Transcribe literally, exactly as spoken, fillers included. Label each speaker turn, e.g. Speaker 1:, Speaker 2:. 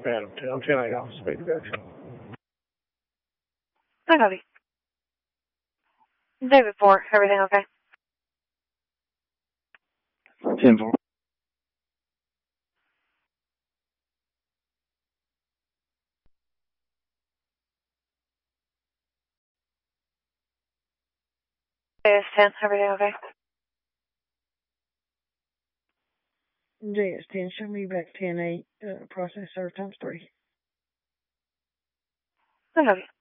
Speaker 1: Man, I'm ten, I'm ten eight office speed reduction.
Speaker 2: I copy. David four, everything okay?
Speaker 3: ten four.
Speaker 2: J S ten, everything okay?
Speaker 4: J S ten, show me back ten eight, uh, process serve times three.
Speaker 2: I copy.